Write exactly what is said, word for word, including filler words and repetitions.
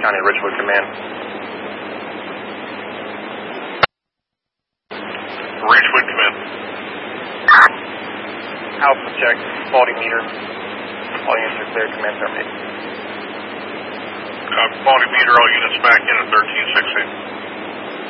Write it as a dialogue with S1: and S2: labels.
S1: County, Richwood Command.
S2: Richwood Command.
S1: Alpha check, quality meter. All units are clear, command terminate.
S2: Uh, quality meter, all units back in at thirteen sixty.